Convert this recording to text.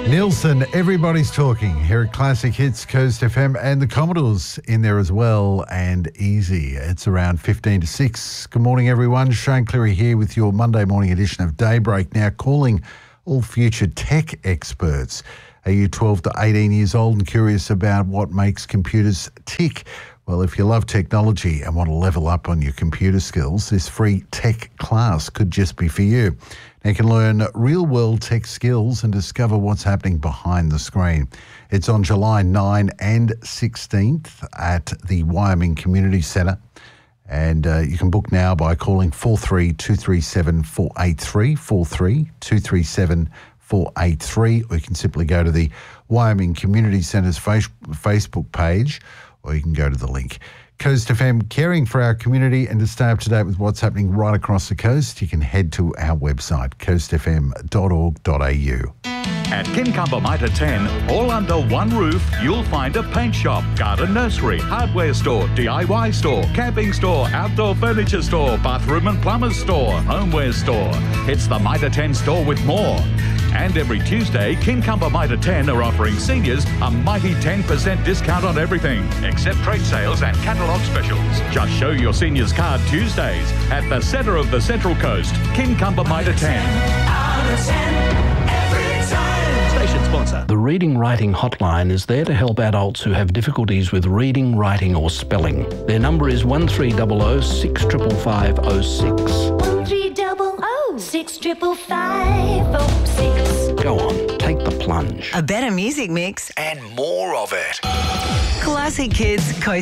Nielsen, everybody's talking here at Classic Hits, Coast FM, and the Commodores in there as well, and Easy. It's around 15 to 6. Good morning, everyone. Shane Cleary here with your Monday morning edition of Daybreak. Now calling all future tech experts. Are you 12 to 18 years old and curious about what makes computers tick? Well, if you love technology and want to level up on your computer skills, this free tech class could just be for you. Now, you can learn real-world tech skills and discover what's happening behind the screen. It's on July 9 and 16th at the Wyoming Community Centre. And you can book now by calling 43-237-483, 43-237-483, or you can simply go to the Wyoming Community Centre's Facebook page, or you can go to the link. Coast FM, caring for our community, and to stay up to date with what's happening right across the coast, you can head to our website, coastfm.org.au. At Kincumber Mitre 10, all under one roof, you'll find a paint shop, garden nursery, hardware store, DIY store, camping store, outdoor furniture store, bathroom and plumber's store, homeware store. It's the Mitre 10 store with more. And every Tuesday, Kincumber Mitre 10 are offering seniors a mighty 10% discount on everything, except trade sales and catalogue specials. Just show your seniors card Tuesdays at the centre of the Central Coast, Kincumber Mitre 10. Station sponsor. The Reading Writing Hotline is there to help adults who have difficulties with reading, writing or spelling. Their number is 1300 65506. 1300 65506. Go on, take the plunge. A better music mix and more of it. Classic Kids Coast